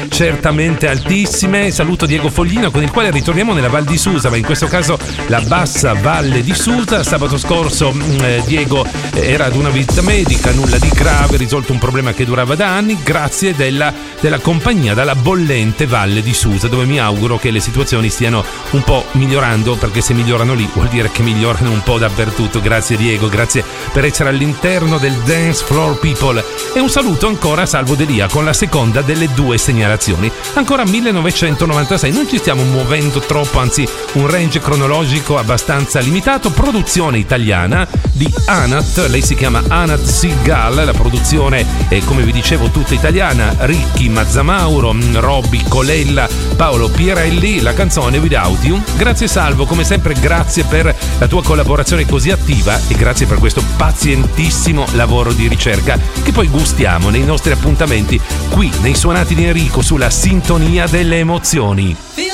certamente altissime. Saluto Diego Foglino, con il quale ritorniamo nella Val di Susa, ma in questo caso la bassa Valle di Susa. Sabato scorso Diego era ad una visita medica, nulla di grave, risolto un problema che durava da anni, grazie della compagnia dalla bollente Valle di Susa, dove mi auguro che le situazioni stiano un po' migliorando, perché se migliorano lì vuol dire che migliorano un po' dappertutto. Grazie Diego, grazie per essere all'interno del Dance Floor People. E un saluto ancora a Salvo Delia con la seconda delle due segnalazioni. Ancora 1996, non ci stiamo muovendo troppo, anzi un range cronologico abbastanza limitato. Produzione italiana di Anat, lei si chiama Anat Segal, la produzione è, come vi dicevo, tutta italiana. Ricky Mazzamauro, Robby Colella, Paolo Pirelli, la canzone Without You. Grazie Salvo, come sempre grazie per la tua collaborazione così attiva e grazie per questo pazientissimo lavoro di ricerca che poi gustiamo nei nostri appuntamenti qui nei Suonati di Enrico sulla sintonia delle emozioni.